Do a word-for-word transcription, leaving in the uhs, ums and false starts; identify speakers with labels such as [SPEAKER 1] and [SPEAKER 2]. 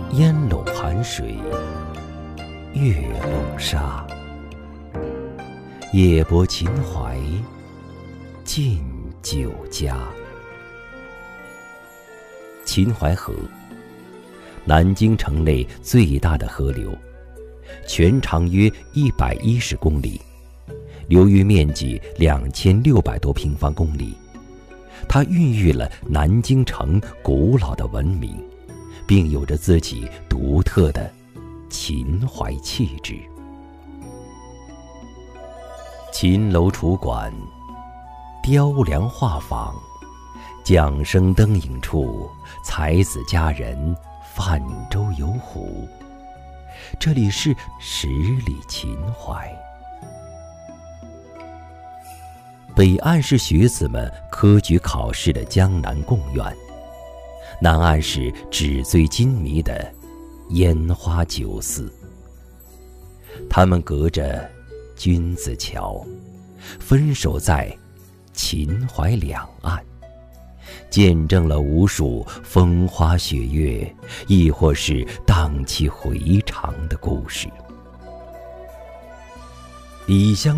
[SPEAKER 1] 烟笼寒水，月笼沙。夜泊秦淮，近酒家。秦淮河，南京城内最大的河流，全长约一百一十公里，流域面积两千六百多平方公里。它孕育了南京城古老的文明，并有着自己独特的秦淮气质。秦楼楚馆，雕梁画舫，桨声灯影处，才子佳人泛舟游湖。这里是十里秦淮。北岸是学子们科举考试的江南贡院，南岸是纸醉金迷的烟花酒肆。他们隔着君子桥，分守在秦淮两岸，见证了无数风花雪月，亦或是荡气回肠的故事。李香